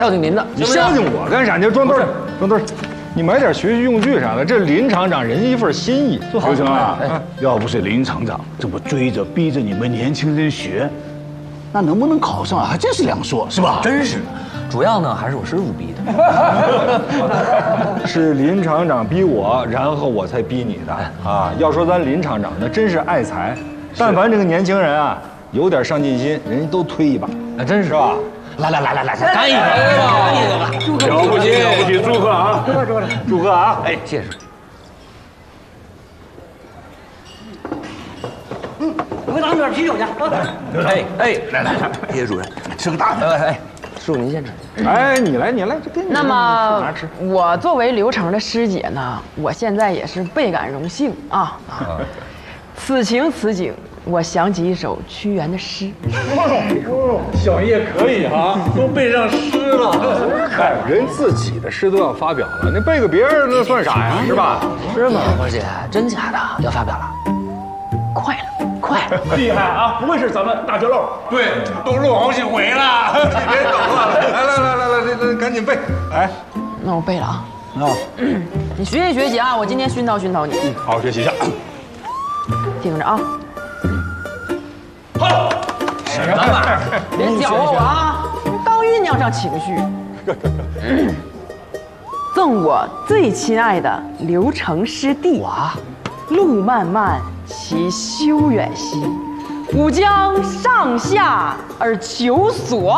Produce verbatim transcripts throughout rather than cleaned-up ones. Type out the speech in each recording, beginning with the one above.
孝敬您的。 你孝敬我干啥？你装墩儿，装墩儿。你买点学习用具啥的，这林厂长人家一份心意。 刘成啊，要不是林厂长这么追着逼着你们年轻人学，那能不能考上啊，还真是两说，是吧？ 真是的，主要呢还是我师傅逼的。 是林厂长逼我，然后我才逼你的啊。要说咱林厂长那真是爱财，但凡这个年轻人啊有点上进心，人家都推一把，那真是吧？来来来来来，干一个吧，干一个吧！ 了不起了不起，祝贺啊！ 祝贺祝贺祝贺啊！ 哎，谢谢。 嗯，我给咱们点啤酒去。 哎哎，来来来，叶主任， 吃个大的。 哎哎，师傅您先吃。 哎，你来你来，这跟你那么我作为刘成的师姐呢，我现在也是倍感荣幸啊！此情此景，我想起一首屈原的诗。 哦，小叶可以啊，都背上诗了。哎，人自己的诗都要发表了，那背个别人那算啥呀？是吧？ 是吗，花姐？真假的？要发表了？ 快了，快！ 厉害啊！不会是咱们大学漏？对，都漏好几回了。你别等了， 来来来来来，这这赶紧背。哎， 那我背了啊。 啊， 你学习学习啊，我今天熏陶熏陶你。 嗯，好好学习一下。 听着啊。 好，什么玩意儿？ 别搅和我啊！刚酝酿上情绪。赠我最亲爱的刘成师弟。哇！路漫漫其修远兮，吾将上下而求索。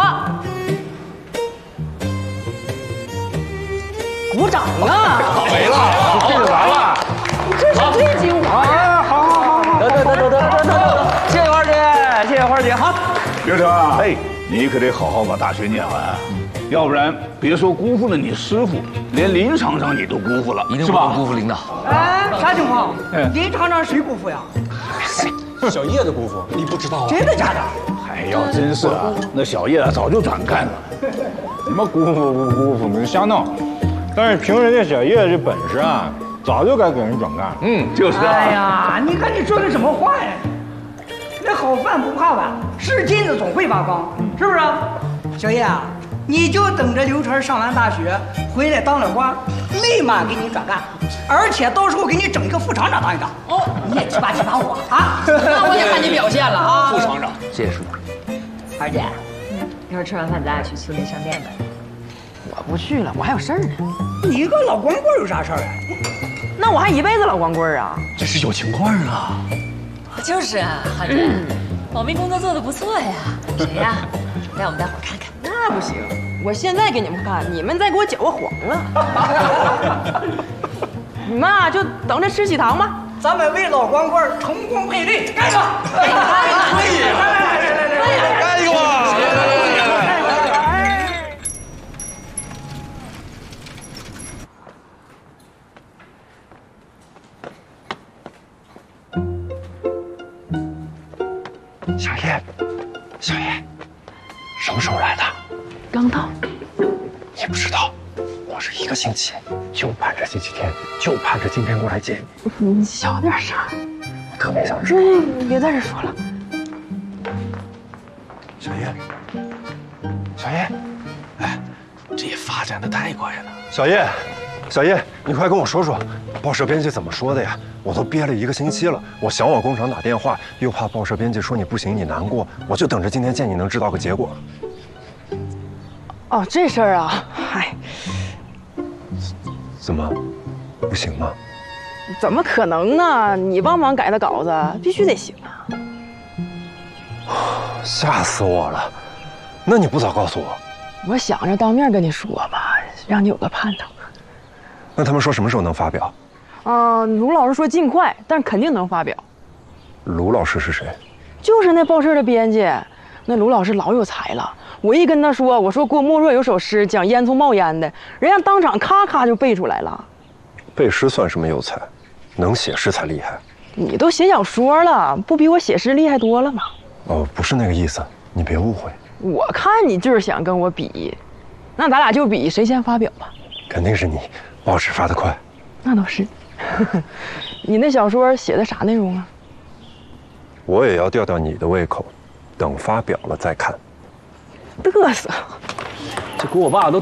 鼓掌啊！ 没了，这就完了。 这是最精华。 啊，好好好好， 得得得得得得得得，谢谢花姐，谢谢花姐。好， 刘成啊，哎，你可得好好把大学念完，要不然别说辜负了你师傅，连林厂长你都辜负了， 一定不能辜负领导。 哎，啥情况？林厂长谁辜负呀？ 小叶的姑父，你不知道啊？ 真的假的？ 哎，要真是啊，那小叶啊早就转干了。 什么辜负不辜负？你瞎闹。但是凭人家小叶这本事啊，早就该给人转干了。 嗯，就是啊。 哎呀，你看你说的什么话呀？那好饭不怕晚，是金子总会发光，是不是？小叶啊，你就等着刘成上完大学回来当了官，立马给你转干，而且到时候给你整一个副厂长当一当。哦，你也提拔提拔我啊！ 那我得看你表现了啊！ 副厂长， 谢谢师傅。 花姐，一会儿吃完饭咱俩去苏林商店呗。 我不去了，我还有事儿呢。 你一个老光棍有啥事儿啊？ 那我还一辈子老光棍啊！ 这是有情况啊！ 就是啊，花姐，保密工作做得不错呀。谁呀？让我们大伙看看。 那不行，我现在给你们看，你们再给我搅和黄了。你们啊，就等着吃喜糖吧。 咱们为老光棍成功配对，干一个！ 可以，来来来来来，干一个吧！ 小叶，小叶，什么时候来的？ 刚到。 你不知道，我是一个星期，就盼着星期天，就盼着今天过来见你。 你小点声， 我特别想知道。 你别在这说了。 小叶，小叶，哎，这也发展的太快了。小叶，小叶，你快跟我说说，报社编辑怎么说的呀？我都憋了一个星期了，我想往工厂打电话，又怕报社编辑说你不行，你难过，我就等着今天见你能知道个结果。 哦，这事儿啊，嗨， 怎么，不行吗？ 怎么可能呢？你帮忙改的稿子必须得行啊！ 吓死我了！那你不早告诉我？ 我想着当面跟你说吧，让你有个盼头。 那他们说什么时候能发表？ 啊，卢老师说尽快，但是肯定能发表。 卢老师是谁？ 就是那报社的编辑。那卢老师老有才了，我一跟他说，我说郭沫若有首诗讲烟囱冒烟的，人家当场咔咔就背出来了。 背诗算什么有才？能写诗才厉害。 你都写小说了，不比我写诗厉害多了吗？ 哦，不是那个意思，你别误会。 我看你就是想跟我比，那咱俩就比谁先发表吧。 肯定是你，报纸发得快。 那倒是。你那小说写的啥内容啊？ 我也要吊吊你的胃口，等发表了再看。 嘚瑟！ 这给我爸都